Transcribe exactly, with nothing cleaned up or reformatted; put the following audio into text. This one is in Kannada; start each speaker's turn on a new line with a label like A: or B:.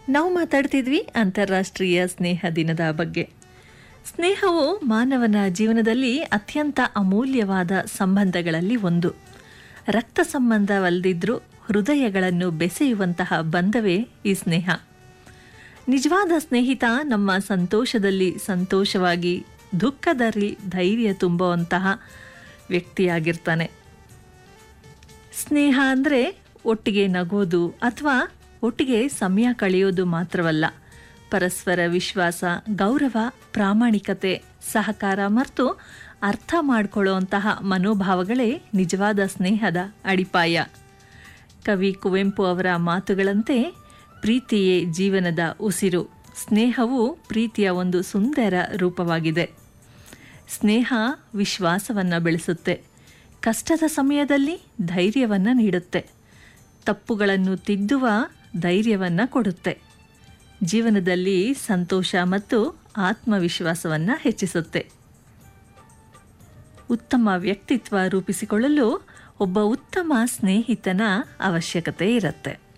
A: ನಾವು ಮಾತಾಡ್ತಿದ್ವಿ ಅಂತಾರಾಷ್ಟ್ರೀಯ ಸ್ನೇಹ ದಿನದ ಬಗ್ಗೆ. ಸ್ನೇಹವು ಮಾನವನ ಜೀವನದಲ್ಲಿ ಅತ್ಯಂತ ಅಮೂಲ್ಯವಾದ ಸಂಬಂಧಗಳಲ್ಲಿ ಒಂದು. ರಕ್ತ ಸಂಬಂಧವಲ್ಲದಿದ್ರೂ ಹೃದಯಗಳನ್ನು ಬೆಸೆಯುವಂತಹ ಬಂಧವೇ ಈ ಸ್ನೇಹ. ನಿಜವಾದ ಸ್ನೇಹಿತ ನಮ್ಮ ಸಂತೋಷದಲ್ಲಿ ಸಂತೋಷವಾಗಿ, ದುಃಖದಲ್ಲಿ ಧೈರ್ಯ ತುಂಬುವಂತಹ ವ್ಯಕ್ತಿಯಾಗಿರ್ತಾನೆ. ಸ್ನೇಹ ಅಂದರೆ ಒಟ್ಟಿಗೆ ನಗೋದು ಅಥವಾ ಒಟ್ಟಿಗೆ ಸಮಯ ಕಳೆಯೋದು ಮಾತ್ರವಲ್ಲ, ಪರಸ್ಪರ ವಿಶ್ವಾಸ, ಗೌರವ, ಪ್ರಾಮಾಣಿಕತೆ, ಸಹಕಾರ ಮತ್ತು ಅರ್ಥ ಮಾಡಿಕೊಳ್ಳುವಂತಹ ಮನೋಭಾವಗಳೇ ನಿಜವಾದ ಸ್ನೇಹದ ಅಡಿಪಾಯ. ಕವಿ ಕುವೆಂಪು ಅವರ ಮಾತುಗಳಂತೆ, ಪ್ರೀತಿಯೇ ಜೀವನದ ಉಸಿರು. ಸ್ನೇಹವು ಪ್ರೀತಿಯ ಒಂದು ಸುಂದರ ರೂಪವಾಗಿದೆ. ಸ್ನೇಹ ವಿಶ್ವಾಸವನ್ನು ಬೆಳೆಸುತ್ತೆ, ಕಷ್ಟದ ಸಮಯದಲ್ಲಿ ಧೈರ್ಯವನ್ನು ನೀಡುತ್ತೆ, ತಪ್ಪುಗಳನ್ನು ತಿದ್ದುವ ಧೈರ್ಯವನ್ನು ಕೊಡುತ್ತೆ, ಜೀವನದಲ್ಲಿ ಸಂತೋಷ ಮತ್ತು ಆತ್ಮವಿಶ್ವಾಸವನ್ನು ಹೆಚ್ಚಿಸುತ್ತೆ. ಉತ್ತಮ ವ್ಯಕ್ತಿತ್ವ ರೂಪಿಸಿಕೊಳ್ಳಲು ಒಬ್ಬ ಉತ್ತಮ ಸ್ನೇಹಿತನ ಅವಶ್ಯಕತೆ ಇರುತ್ತೆ.